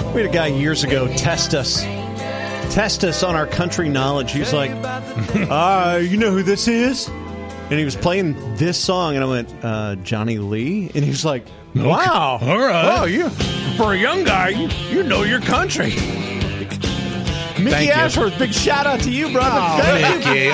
We had a guy years ago test us on our country knowledge. He's like, you know who this is? And he was playing this song, and I went, Johnny Lee? And he was like, wow. All right. Oh, you, for a young guy, you know your country. Mickey Ashworth, big shout out to you, brother. Thank you. Mickey.